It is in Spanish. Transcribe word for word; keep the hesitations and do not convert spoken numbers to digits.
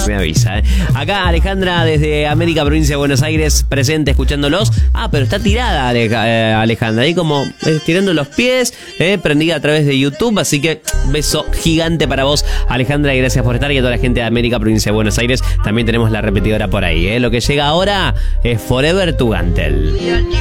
me avisa. ¿eh? Acá Alejandra desde América, provincia de Buenos Aires, presente escuchándolos. Ah, pero está tirada eh, Alejandra, ahí como eh, tirando los pies, eh, prendida a través de YouTube. Así que beso gigante para vos, Alejandra, y gracias por estar. Y a toda la gente de América, provincia de Buenos Aires, también tenemos la repetidora por ahí. ¿eh? Lo que llega ahora es Forever to Gantel.